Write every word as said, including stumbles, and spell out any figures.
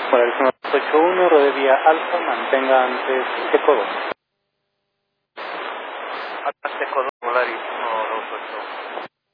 Polaris uno dos ocho uno, rodea vía Alfa, mantenga antes Eco dos. Antes Eco dos, Polaris uno dos ocho.